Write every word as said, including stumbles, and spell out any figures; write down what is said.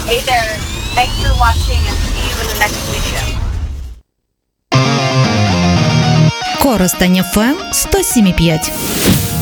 Hey there. Thanks for watching and see you in the next video. Коростень еф ем сто сім і п'ять.